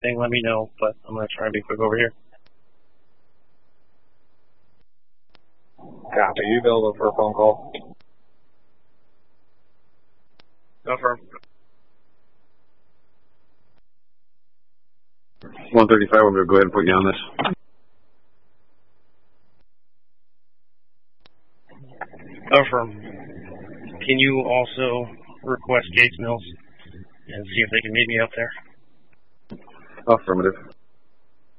anything, let me know, but I'm going to try and be quick over here. Copy. You available for a phone call? Confirm. 135, I'm going to go ahead and put you on this. Confirm. Can you also request Gates Mills and see if they can meet me up there? Affirmative.